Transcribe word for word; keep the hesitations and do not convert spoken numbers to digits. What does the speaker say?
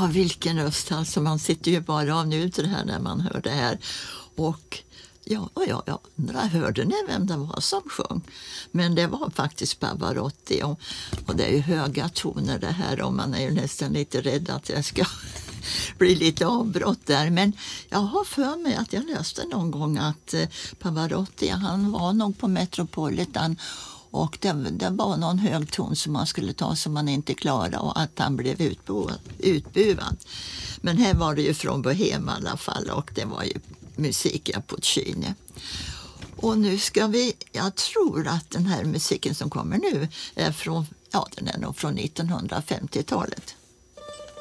Ja, vilken röst alltså. Man sitter ju bara av nu till det här när man hör det här. Och ja, och ja, jag undrar, hörde ni vem det var som sjöng? Men det var faktiskt Pavarotti. Och, och det är ju höga toner det här, och man är ju nästan lite rädd att jag ska bli lite avbrott där. Men jag har för mig att jag läste någon gång att eh, Pavarotti, han var nog på Metropolitan. Och det, det var någon hög ton som man skulle ta som man inte klarade, och att han blev utbuad. utbuad. Men här var det ju från Bohem i alla fall, och det var ju musik av Puccini. Och nu ska vi, jag tror att den här musiken som kommer nu är från, ja, den är nog från nittonhundrafemtiotalet.